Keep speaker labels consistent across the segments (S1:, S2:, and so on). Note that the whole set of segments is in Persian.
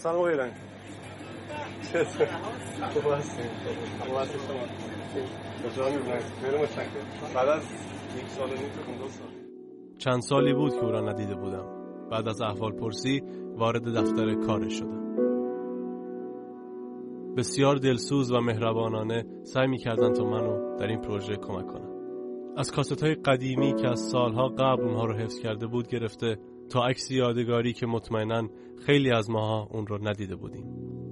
S1: سلام آقایان. چطور؟ خوب هستین؟ خوب هستین شما؟ کجا می‌بینید؟ خیلی متشکرم. بعد از 1 سال و نیم تا 2 سال.
S2: چند سالی بود که او را ندیده بودم. بعد از احوالپرسی وارد دفتر کارش شدم. بسیار دلسوز و مهربانانه سعی می‌کردند تا منو در این پروژه کمک کنن. از کاست‌های قدیمی که از سالها قبل اونها رو حفظ کرده بود گرفته تا عکس یادگاری که مطمئناً خیلی از ماها اون رو ندیده بودیم.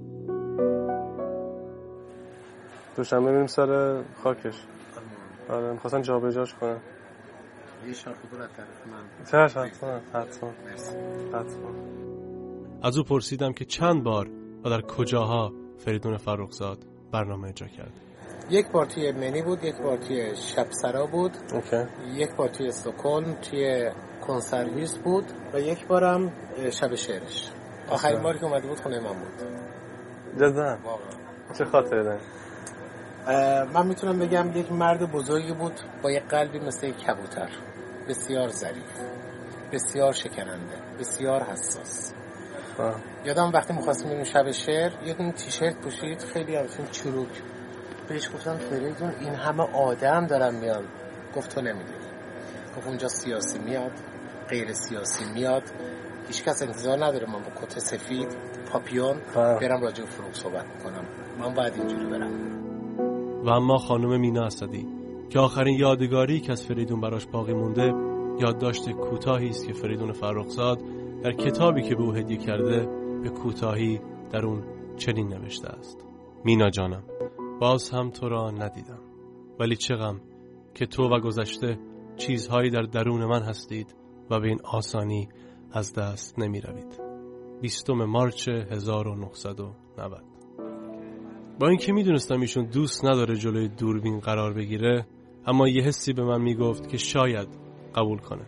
S1: دوشنبه میریم سر خاکش. آره می‌خواستن جابجاش کنن.
S3: یه شرط خود را طرف من.
S1: حتما.
S2: از او پرسیدم که چند بار و در کجاها فریدون فرخزاد برنامه اجرا کرد.
S3: یک بار توی منی بود، یک بار توی شبسرا بود، یک بار توی استکهلم توی کنسرویس بود و یک بارم شب شعرش. آخرین باری که اومده بود خونه من بود.
S1: جدا چه خاطره داری؟
S3: من میتونم بگم یک مرد بزرگی بود با یک قلبی مثل یک کبوتر، بسیار ظریف، بسیار شکننده، بسیار حساس. یادم وقتی می‌خواستیم بریم شب شعر یه دونه تیشرت پوشید خیلی همچین چروک. بهش گفتم فریدون این همه آدم دارن میان. گفت تو نمیدونی. گفت اونجا سیاسی میاد، غیر سیاسی میاد، هیچ کس انتظار نداره من با کت سفید پاپیون برم راجع به فروغ صحبت کنم. من باید اینجوری برم.
S2: و اما خانم مینا اسدی که آخرین یادگاری که از فریدون براش باقی مونده یادداشت کوتاهی است که فریدون فرخزاد در کتابی که به او هدیه کرده به کوتاهی در اون چنین نوشته است: مینا جانم، باز هم تو را ندیدم، ولی چه غم که تو و گذشته چیزهایی در درون من هستید و به این آسانی از دست نمی روید. 20 مارچ 1990. با اینکه می دونستم ایشون دوست نداره جلوی دوربین قرار بگیره، اما یه حسی به من می گفت که شاید قبول کنه.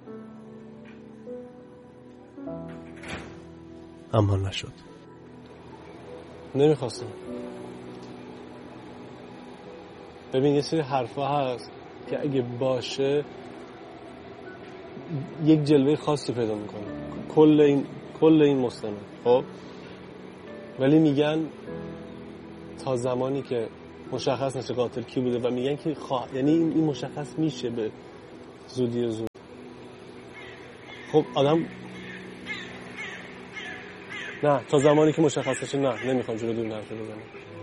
S2: اما نشد.
S1: نمیخواستم. ببین یه سری حرفا هست که اگه باشه یک جلوه خاصی پیدا میکنه کل این مستند. خب ولی میگن تا زمانی که مشخص نشه قاتل کی بوده و میگن که یعنی این مشخص میشه به زودی و زود. خب آدم نه تا زمانی که مشخص نشه نه نمیخوام جلو دور نرفته بزنم.